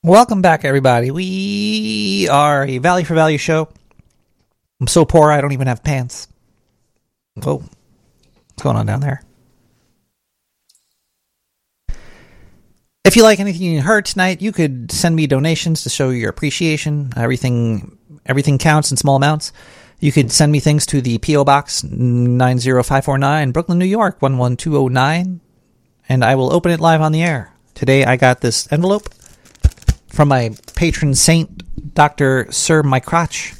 Welcome back, everybody. We are a Value for Value show. I'm so poor I don't even have pants. Whoa. What's going on down there? If you like anything you heard tonight, you could send me donations to show your appreciation. Everything counts in small amounts. You could send me things to the P.O. Box 90549, Brooklyn, New York, 11209, and I will open it live on the air. Today I got this envelope from my patron saint, Dr. Sir My Crotch,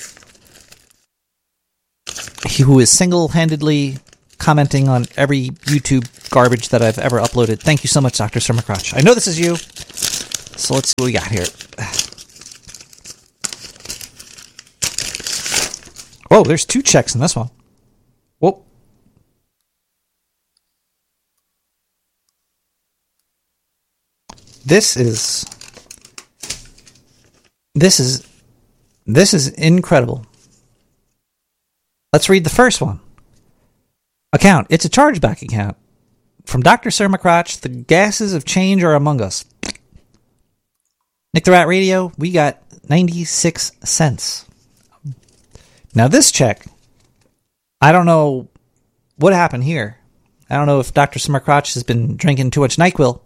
who is single-handedly commenting on every YouTube garbage that I've ever uploaded. Thank you so much, Dr. Sir My Crotch. I know this is you, so let's see what we got here. Whoa, there's 2 checks in this one. Whoa. This is incredible. Let's read the first one. Account. It's a chargeback account. From Dr. Sir McCrotch, the gases of change are among us. Nick the Rat Radio, we got 96 cents. Now this check, I don't know what happened here. I don't know if Dr. Sir McCrotch has been drinking too much NyQuil.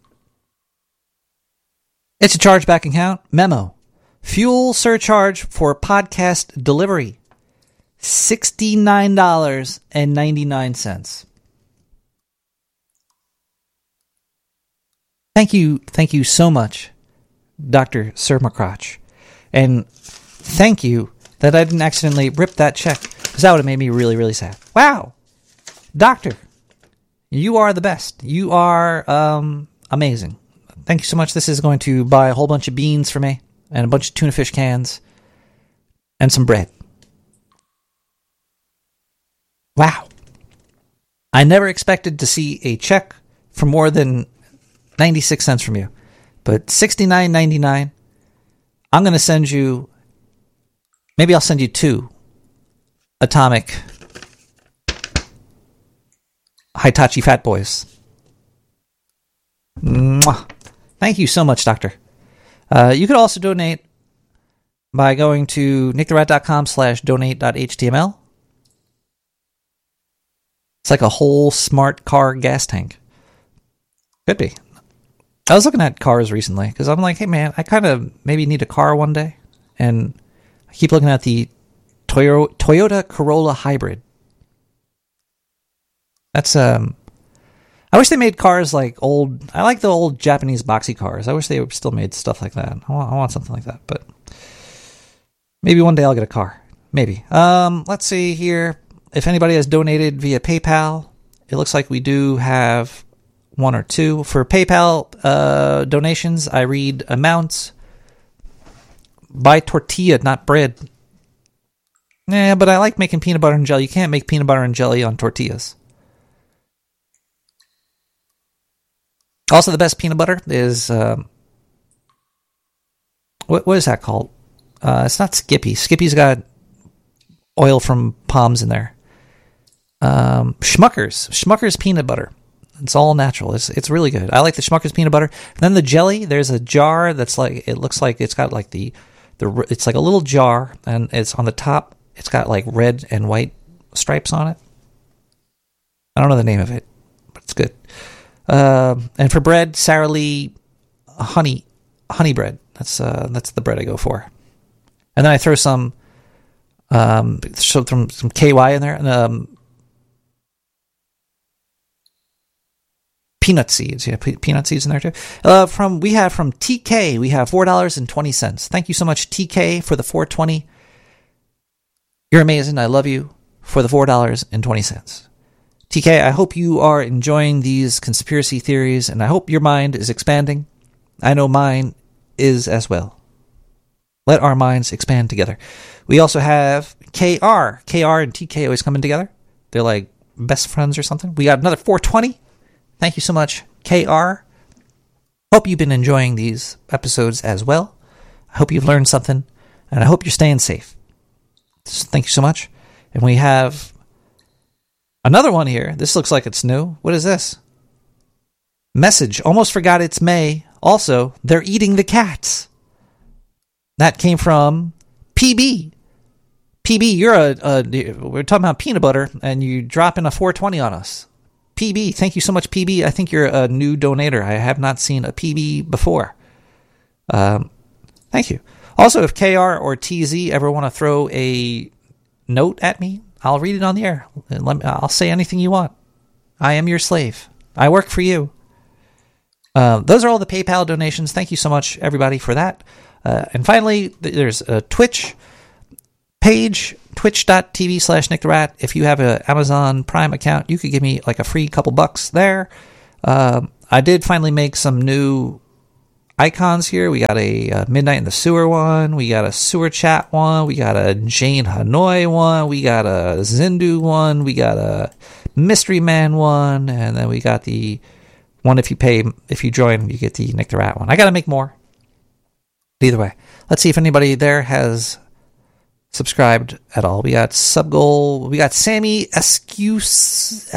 It's a chargeback account. Memo. Fuel surcharge for podcast delivery. $69.99. Thank you so much, Dr. Sir McCrotch. And thank you that I didn't accidentally rip that check, because that would have made me really, really sad. Wow. Doctor, you are the best. You are amazing. Thank you so much. This is going to buy a whole bunch of beans for me, and a bunch of tuna fish cans, and some bread. Wow. I never expected to see a check for more than 96 cents from you. But $69.99, I'm going to send you, maybe I'll send you 2 Atomic Hitachi Fat Boys. Mwah. Thank you so much, Doctor. You could also donate by going to nicktherat.com/donate.html. It's like a whole smart car gas tank. Could be. I was looking at cars recently because I'm like, hey man, I kind of maybe need a car one day. And I keep looking at the Toyota Corolla Hybrid. That's, I wish they made cars like old, I like the old Japanese boxy cars. I wish they still made stuff like that. I want something like that, but maybe one day I'll get a car. Maybe. Let's see here. If anybody has donated via PayPal, it looks like we do have 1 or 2. For PayPal donations, I read amounts. Buy tortilla, not bread. Yeah, but I like making peanut butter and jelly. You can't make peanut butter and jelly on tortillas. Also, the best peanut butter is... What is that called? It's not Skippy. Skippy's got oil from palms in there. Schmucker's peanut butter. It's all natural. It's really good. I like the Schmucker's peanut butter. And then the jelly, there's a jar that's like, it looks like it's got like it's like a little jar, and it's on the top, it's got like red and white stripes on it. I don't know the name of it, but it's good. And for bread, Sara Lee honey bread. That's the bread I go for. And then I throw some KY in there, and peanut seeds. Yeah, peanut seeds in there too. We have from TK, we have $4.20. Thank you so much, TK, for the $4.20. You're amazing. I love you for the $4.20. TK, I hope you are enjoying these conspiracy theories, and I hope your mind is expanding. I know mine is as well. Let our minds expand together. We also have KR. KR and TK always coming together. They're like best friends or something. We got another $4.20. Thank you so much, KR. Hope you've been enjoying these episodes as well. I hope you've learned something, and I hope you're staying safe. Thank you so much. And we have another one here. This looks like it's new. What is this? Message. Almost forgot it's May. Also, they're eating the cats. That came from PB. PB, we're talking about peanut butter, and you drop in a 420 on us. PB, thank you so much, PB. I think you're a new donator. I have not seen a PB before. Thank you. Also, if KR or TZ ever want to throw a note at me, I'll read it on the air. I'll say anything you want. I am your slave. I work for you. Those are all the PayPal donations. Thank you so much, everybody, for that. And finally, there's a Twitch page, twitch.tv/Nick the Rat. If you have an Amazon Prime account, you could give me like a free couple bucks there. I did finally make some new icons here. We got a Midnight in the Sewer one. We got a Sewer Chat one. We got a Jane Hanoi one. We got a Zindu one. We got a Mystery Man one. And then we got the one if you join, you get the Nick the Rat one. I got to make more. Either way, let's see if anybody there has subscribed at all. We got Subgoal. We got Sammy Escus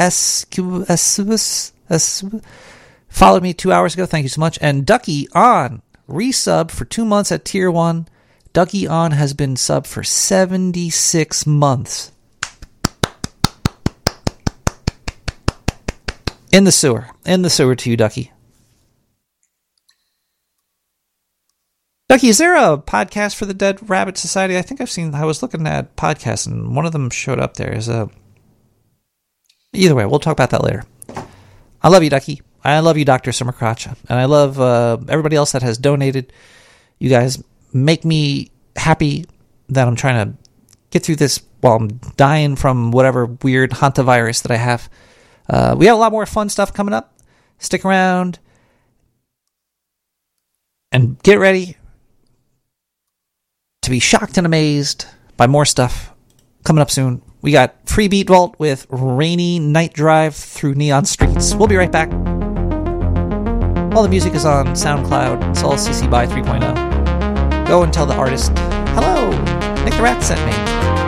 followed me 2 hours ago. Thank you so much. And Ducky On resub for 2 months at tier 1. Ducky On has been sub for 76 months. In the sewer to you, Ducky. Ducky, is there a podcast for the Dead Rabbit Society? I was looking at podcasts and one of them showed up there. Either way, we'll talk about that later. I love you, Ducky. I love you, Dr. Summercrotch. And I love everybody else that has donated. You guys make me happy that I'm trying to get through this while I'm dying from whatever weird hantavirus that I have. We have a lot more fun stuff coming up. Stick around and get ready to be shocked and amazed by more stuff coming up soon. We got Free Beat Vault with Rainy Night Drive Through Neon Streets. We'll be right back. All the music is on SoundCloud. It's all CC BY 3.0. Go and tell the artist, hello, Nick the Rat sent me.